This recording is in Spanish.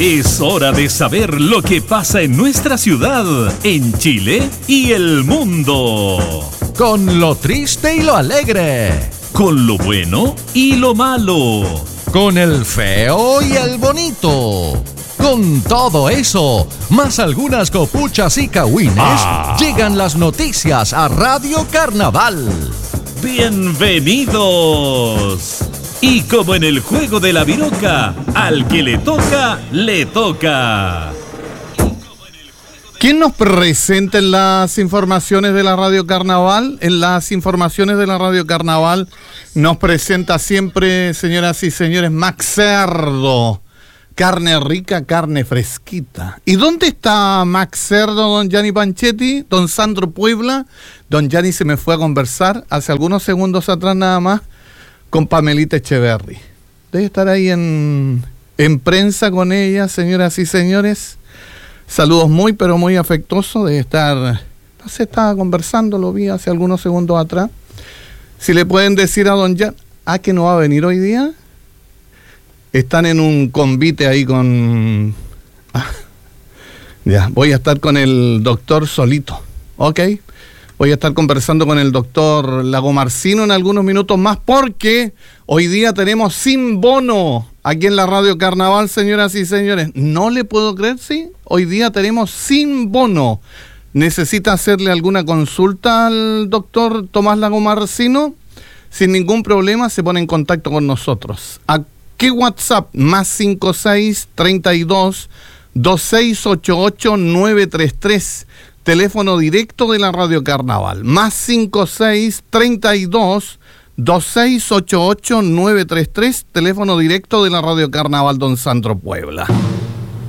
Es hora de saber lo que pasa en nuestra ciudad, en Chile y el mundo. Con lo triste y lo alegre. Con lo bueno y lo malo. Con el feo y el bonito. Con todo eso, más algunas copuchas y cagüines, llegan las noticias a Radio Carnaval. ¡Bienvenidos! Y como en el juego de la viroca, al que le toca, le toca. ¿Quién nos presenta en las informaciones de la Radio Carnaval? En las informaciones de la Radio Carnaval nos presenta siempre, señoras y señores, Max Cerdo. Carne rica, carne fresquita. ¿Y dónde está Max Cerdo, don Gianni Panchetti, don Sandro Puebla? Don Gianni se me fue a conversar hace algunos segundos atrás nada más con Pamelita Echeverry. Debe estar ahí en prensa con ella, señoras y señores. Saludos muy, pero muy afectuosos. Debe estar, no sé, estaba conversando, lo vi hace algunos segundos atrás. Si le pueden decir a don Gianni, que no va a venir hoy día. Están en un convite ahí con... ya, voy a estar con el doctor solito, ¿ok? Voy a estar conversando con el doctor Lagomarcino en algunos minutos más porque hoy día tenemos sin bono aquí en la Radio Carnaval, señoras y señores. No le puedo creer, ¿sí? Hoy día tenemos sin bono. ¿Necesita hacerle alguna consulta al doctor Tomás Lagomarcino? Sin ningún problema se pone en contacto con nosotros. ¿Qué WhatsApp? Más 5632 2688 933. Teléfono directo de la Radio Carnaval. Más 5632 2688 933. Teléfono directo de la Radio Carnaval, don Sandro Puebla.